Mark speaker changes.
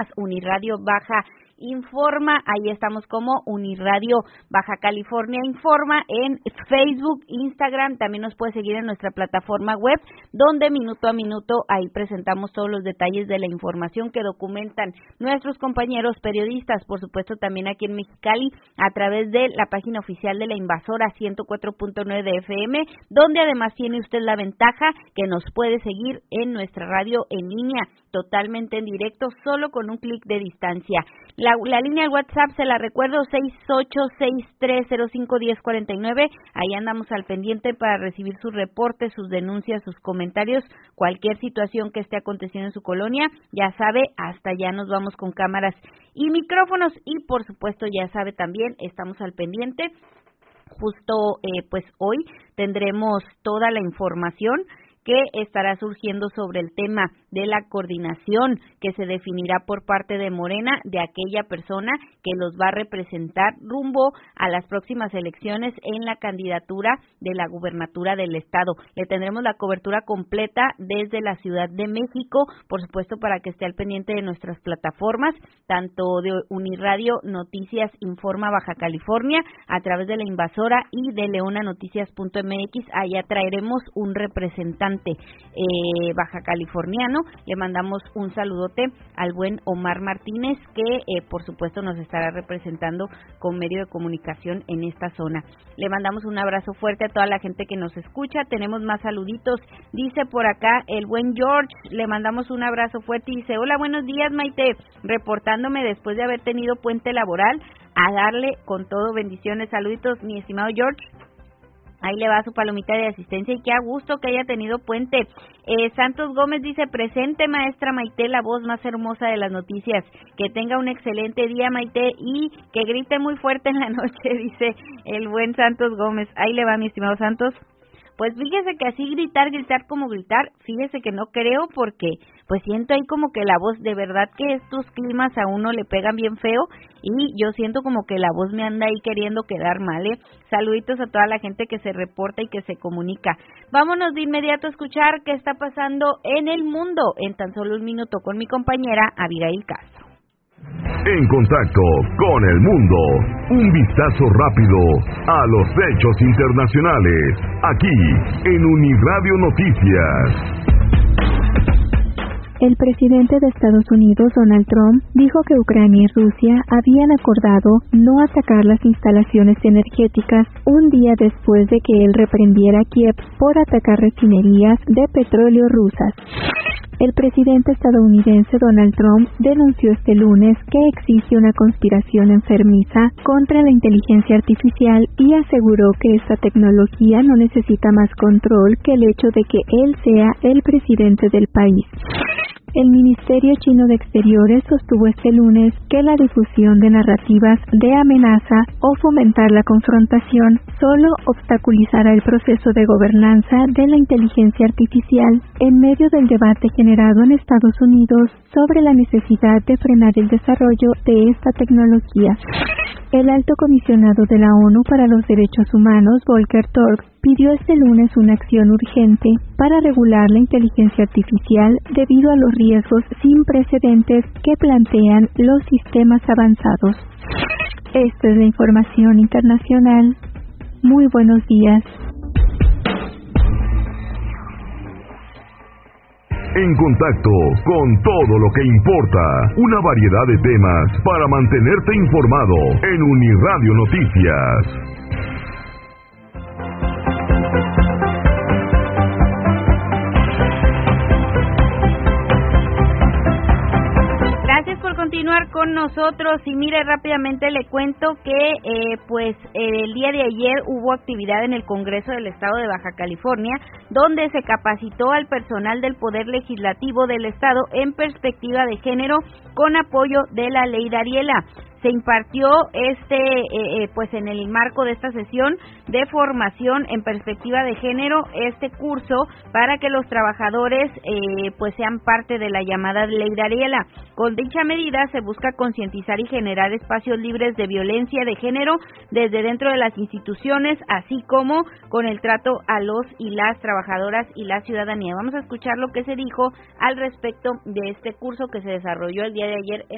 Speaker 1: Uniradio Baja Informa, ahí estamos como Uniradio Baja California Informa en Facebook, Instagram, también nos puede seguir en nuestra plataforma web, donde minuto a minuto ahí presentamos todos los detalles de la información que documentan nuestros compañeros periodistas, por supuesto también aquí en Mexicali, a través de la página oficial de la Invasora 104.9 de FM, donde además tiene usted la ventaja que nos puede seguir en nuestra radio en línea, totalmente en directo, solo con un clic de distancia. La línea de WhatsApp, se la recuerdo, 6863051049. Ahí andamos al pendiente para recibir sus reportes, sus denuncias, sus comentarios, cualquier situación que esté aconteciendo en su colonia. Ya sabe, hasta allá nos vamos con cámaras y micrófonos y por supuesto ya sabe también, estamos al pendiente. Justo pues hoy tendremos toda la información que estará surgiendo sobre el tema de la coordinación que se definirá por parte de Morena de aquella persona que los va a representar rumbo a las próximas elecciones en la candidatura de la gubernatura del estado. Le tendremos la cobertura completa desde la Ciudad de México, por supuesto para que esté al pendiente de nuestras plataformas, tanto de Uniradio Noticias Informa Baja California, a través de la Invasora y de leonanoticias.mx. Allá traeremos un representante baja californiano. Le mandamos un saludote al buen Omar Martínez, que por supuesto nos estará representando con medio de comunicación en esta zona. Le mandamos un abrazo fuerte a toda la gente que nos escucha. Tenemos más saluditos. Dice por acá el buen George, le mandamos un abrazo fuerte y dice: hola, buenos días, Maite, reportándome después de haber tenido puente laboral, a darle con todo. Bendiciones, saluditos, mi estimado George. Ahí le va su palomita de asistencia y qué a gusto que haya tenido puente. Santos Gómez dice: presente, maestra Maite, la voz más hermosa de las noticias. Que tenga un excelente día, Maite, y que grite muy fuerte en la noche, dice el buen Santos Gómez. Ahí le va, mi estimado Santos. Pues fíjese que así gritar como gritar, fíjese que no creo, porque pues siento ahí como que la voz, de verdad que estos climas a uno le pegan bien feo y yo siento como que la voz me anda ahí queriendo quedar mal, Saluditos a toda la gente que se reporta y que se comunica. Vámonos de inmediato a escuchar qué está pasando en el mundo en tan solo un minuto con mi compañera Abigail Castro.
Speaker 2: En contacto con el mundo, un vistazo rápido a los hechos internacionales, aquí en Uniradio Noticias.
Speaker 3: El presidente de Estados Unidos, Donald Trump, dijo que Ucrania y Rusia habían acordado no atacar las instalaciones energéticas un día después de que él reprendiera a Kiev por atacar refinerías de petróleo rusas. El presidente estadounidense Donald Trump denunció este lunes que existe una conspiración enfermiza contra la inteligencia artificial y aseguró que esta tecnología no necesita más control que el hecho de que él sea el presidente del país. El Ministerio Chino de Exteriores sostuvo este lunes que la difusión de narrativas de amenaza o fomentar la confrontación solo obstaculizará el proceso de gobernanza de la inteligencia artificial en medio del debate generado en Estados Unidos sobre la necesidad de frenar el desarrollo de esta tecnología. El alto comisionado de la ONU para los Derechos Humanos, Volker Turk, pidió este lunes una acción urgente para regular la inteligencia artificial debido a los riesgos sin precedentes que plantean los sistemas avanzados. Esta es la información internacional. Muy buenos días.
Speaker 2: En contacto con todo lo que importa, una variedad de temas para mantenerte informado en Uniradio Noticias.
Speaker 1: Gracias por continuar con nosotros y mire, rápidamente le cuento que el día de ayer hubo actividad en el Congreso del Estado de Baja California, donde se capacitó al personal del Poder Legislativo del Estado en perspectiva de género con apoyo de la Ley Dariela. Se impartió en el marco de esta sesión de formación en perspectiva de género este curso para que los trabajadores sean parte de la llamada Ley Dariela. Con dicha medida se busca concientizar y generar espacios libres de violencia de género desde dentro de las instituciones, así como con el trato a los y las trabajadoras y la ciudadanía. Vamos a escuchar lo que se dijo al respecto de este curso que se desarrolló el día de ayer